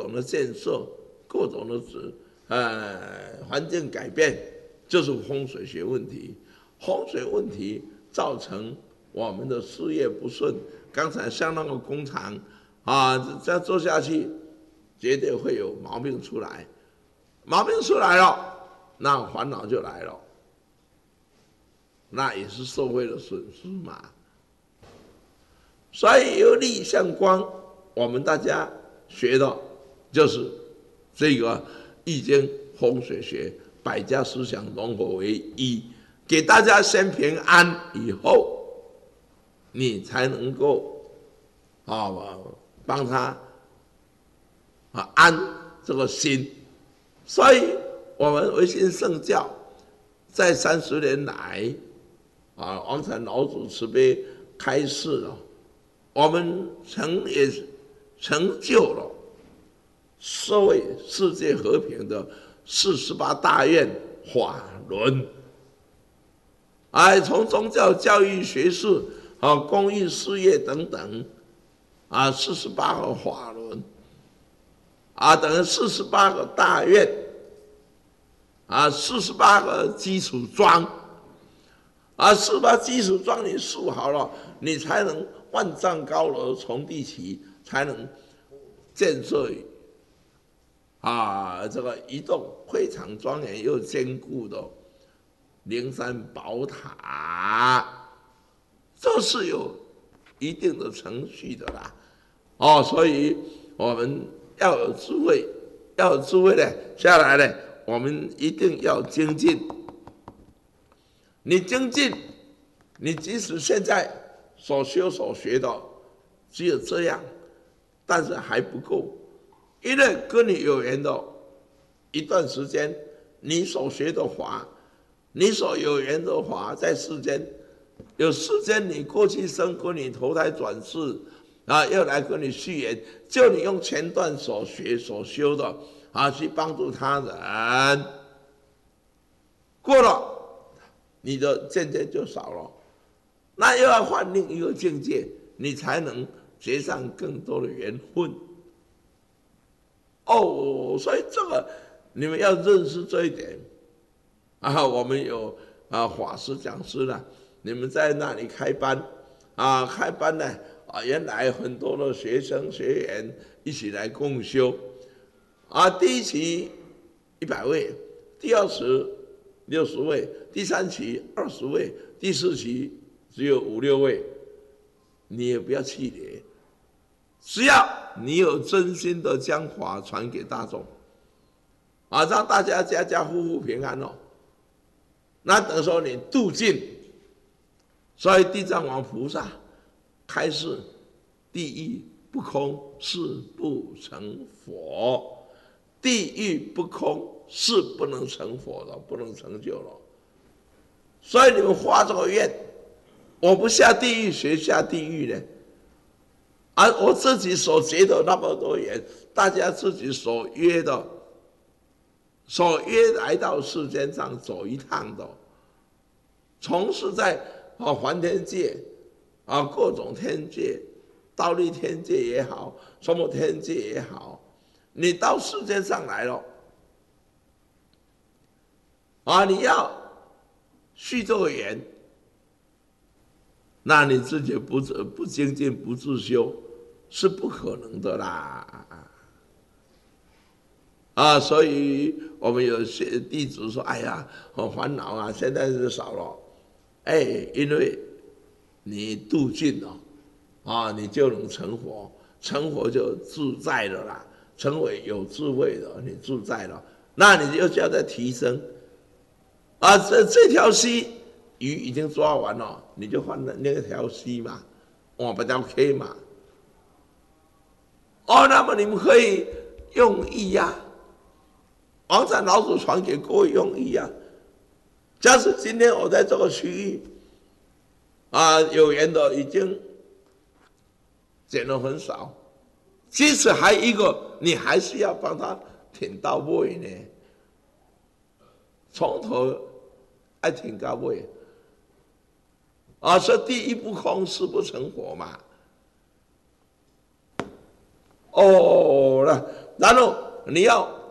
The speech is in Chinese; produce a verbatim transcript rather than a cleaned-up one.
种的建设，各种的呃环境改变，就是风水学问题。风水问题造成我们的事业不顺。刚才像那个工厂啊，这样做下去，绝对会有毛病出来。毛病出来了，那烦恼就来了，那也是社会的损失嘛。所以由力向光，我们大家学的就是这个易经风水学，百家思想融合为一，给大家先平安以后，你才能够啊帮他啊安这个心。所以我们维新圣教在三十年来啊，王禅老祖慈悲开示了，我们成也成就了社会世界和平的四十八大愿法轮。哎，从宗教、教育、学术、啊公益事业等等，啊四十八个法轮，啊等于四十八个大愿，啊四十八个基础桩，啊四十八基础桩你树好了，你才能万丈高楼从地起，才能建设啊这个一栋非常庄严又坚固的灵山宝塔，这是有一定的程序的啦。哦，所以我们要有智慧，要有智慧呢，下来呢，我们一定要精进。你精进，你即使现在所修所学的只有这样，但是还不够，因为跟你有缘的一段时间，你所学的法，你所有缘的法，在世间有世间你过去生跟你投胎转世啊，又来跟你续缘，就你用前段所学所修的啊，去帮助他人，过了，你的渐渐就少了，那又要换另一个境界，你才能结上更多的缘分。哦，所以这个你们要认识这一点啊。我们有啊法师讲师呢，你们在那里开班啊，开班呢啊，原来很多的学生学员一起来共修啊。第一期一百位，第二期六十位，第三期二十位，第四期只有五六位，你也不要气馁，只要你有真心的将法传给大众啊，让大家家家户户平安哦。那等于说你度尽，所以地藏王菩萨开示：地狱不空，誓不成佛。地狱不空，是不能成佛的，不能成就了。所以你们发这个愿，我不下地狱，谁下地狱呢？而我自己所结的那么多缘，大家自己所约的，所约来到世间上走一趟的，从事在啊还天界啊各种天界，忉利天界也好，什么天界也好，你到世间上来了，啊你要续这个缘，那你自己不不精进不自修是不可能的啦。啊，所以我们有些弟子说：“哎呀，我烦恼啊，现在是少了。”哎，因为你度尽了，啊，你就能成佛，成佛就自在了啦，成为有智慧的，你自在了，那你就叫在提升。啊，这这条溪鱼已经抓完了，你就换那条溪嘛，换不条 K 嘛。哦，那么你们可以用意呀、啊。王禅老祖传给各位用意啊。假使今天我在这个区域啊，有缘的已经减了很少，即使还一个，你还是要帮他挺到位呢，从头爱挺到位啊。说地狱不空，誓不成佛嘛。哦，那然后你要